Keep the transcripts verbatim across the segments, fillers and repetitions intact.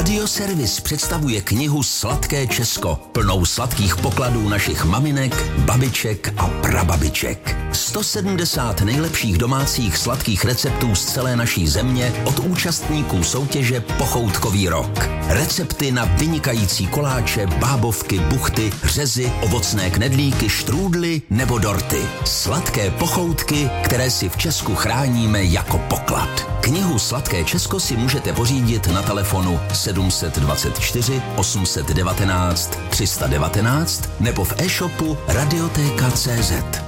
Radioservis představuje knihu Sladké Česko, plnou sladkých pokladů našich maminek, babiček a prababiček. sto sedmdesát nejlepších domácích sladkých receptů z celé naší země od účastníků soutěže Pochoutkový rok. Recepty na vynikající koláče, bábovky, buchty, řezy, ovocné knedlíky, štrůdly nebo dorty. Sladké pochoutky, které si v Česku chráníme jako poklad. Knihu Sladké Česko si můžete pořídit na telefonu sedm dvacet čtyři osm set devatenáct tři sta devatenáct nebo v e-shopu radioteka tečka cé zet.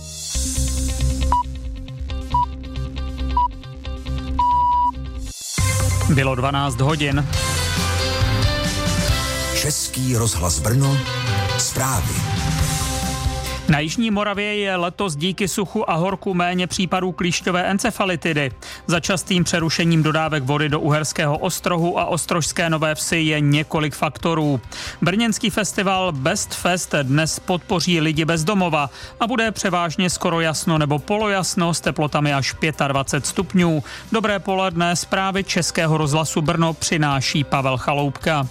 Bylo dvanáct hodin. Český rozhlas Brno, zprávy. Na jižní Moravě je letos díky suchu a horku méně případů klíšťové encefalitidy. Za častým přerušením dodávek vody do Uherského Ostrohu a Ostrožské Nové Vsi je několik faktorů. Brněnský festival Best Fest dnes podpoří lidi bez domova a bude převážně skoro jasno nebo polojasno s teplotami až dvacet pět stupňů. Dobré poledne, zprávy Českého rozhlasu Brno přináší Pavel Chaloupka.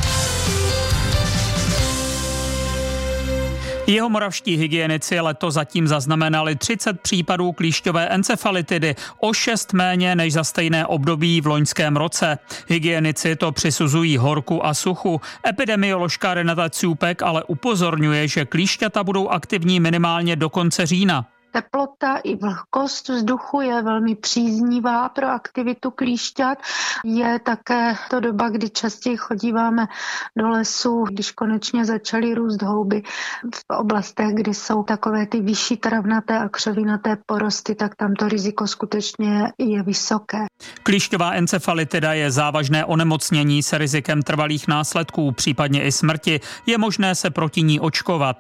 Jihomoravští hygienici letos zatím zaznamenali třicet případů klíšťové encefalitidy, o šest méně než za stejné období v loňském roce. Hygienici to přisuzují horku a suchu. Epidemioložka Renata Cůpek ale upozorňuje, že klíšťata budou aktivní minimálně do konce října. Teplota i vlhkost vzduchu je velmi příznivá pro aktivitu klíšťat. Je také to doba, kdy častěji chodíváme do lesu, když konečně začaly růst houby v oblastech, kde jsou takové ty vyšší travnaté a křovinaté porosty, tak tam to riziko skutečně je vysoké. Klíšťová encefalitida je závažné onemocnění se rizikem trvalých následků, případně i smrti. Je možné se proti ní očkovat.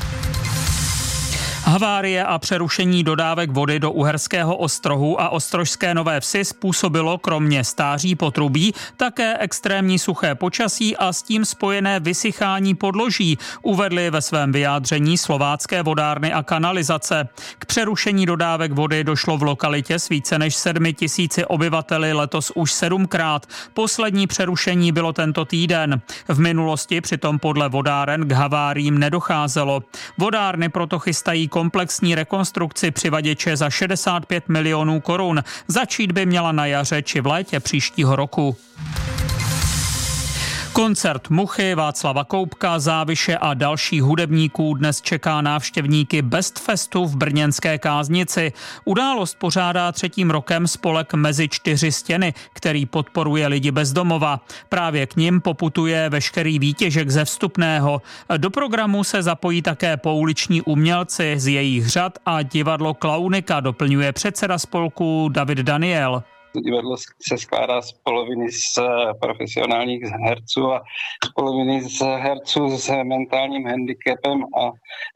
Havárie a přerušení dodávek vody do Uherského Ostrohu a Ostrožské Nové Vsi způsobilo kromě stáří potrubí také extrémní suché počasí a s tím spojené vysychání podloží, uvedli ve svém vyjádření Slovácké vodárny a kanalizace. K přerušení dodávek vody došlo v lokalitě s více než sedmi tisíci obyvateli letos už sedmkrát. Poslední přerušení bylo tento týden. V minulosti přitom podle vodáren k haváriím nedocházelo. Vodárny proto chystají komplexní rekonstrukci přivaděče za šedesát pět milionů korun. Začít by měla na jaře či v létě příštího roku. Koncert Muchy, Václava Koubka, Záviše a dalších hudebníků dnes čeká návštěvníky Best Festu v brněnské Káznici. Událost pořádá třetím rokem spolek Mezi čtyři stěny, který podporuje lidi bez domova. Právě k nim poputuje veškerý výtěžek ze vstupného. Do programu se zapojí také pouliční umělci z jejich řad a divadlo Klaunika, doplňuje předseda spolku David Daniel. Divadlo se skládá z poloviny z profesionálních herců a z poloviny z herců s mentálním handicapem a